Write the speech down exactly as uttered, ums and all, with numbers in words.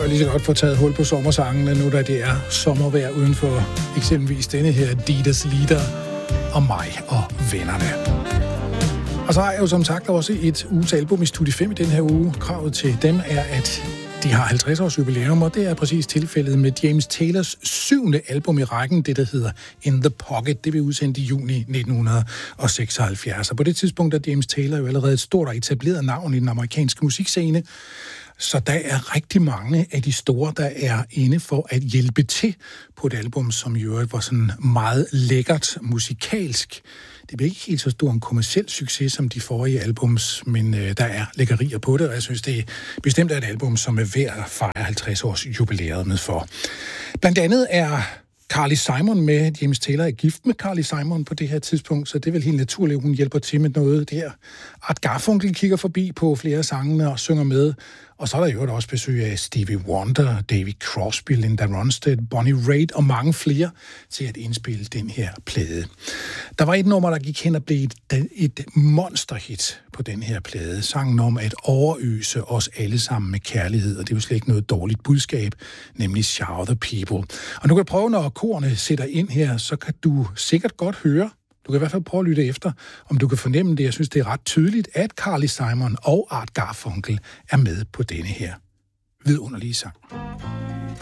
jo lige så godt få taget hul på sommersangene, nu da det er sommervejr uden for eksempelvis denne her Didas Lieder og mig og vennerne. Og så har jeg jo som sagt også et uges album i Studie fem i den her uge. Kravet til dem er, at de har halvtreds års jubilæum, og det er præcis tilfældet med James Taylors syvende album i rækken, det der hedder In the Pocket. Det blev udsendt i juni nitten seksoghalvfjerds. Og på det tidspunkt er James Taylor jo allerede et stort og etableret navn i den amerikanske musikscene. Så der er rigtig mange af de store, der er inde for at hjælpe til på et album, som jo var sådan meget lækkert musikalsk. Det bliver ikke helt så stor en kommerciel succes som de forrige albums, men øh, der er lækkerier på det, og jeg synes, det er bestemt er et album, som er værd at fejre halvtreds års jubilæet med for. Blandt andet er Carly Simon med. James Taylor er gift med Carly Simon på det her tidspunkt, så det er vel helt naturligt, at hun hjælper til med noget der. Art Garfunkel kigger forbi på flere af sangene og synger med. Og så er der jo også besøg af Stevie Wonder, David Crosby, Linda Ronstadt, Bonnie Raitt og mange flere til at indspille den her plade. Der var et nummer, der gik hen og blev et, et monsterhit på den her plade. Sangen om at overøse os alle sammen med kærlighed, og det er jo slet ikke noget dårligt budskab, nemlig Shower the People. Og nu kan du prøve, når korene sætter ind her, så kan du sikkert godt høre, du kan i hvert fald prøve at lytte efter, om du kan fornemme det. Jeg synes, det er ret tydeligt, at Carly Simon og Art Garfunkel er med på denne her vidunderlige sang.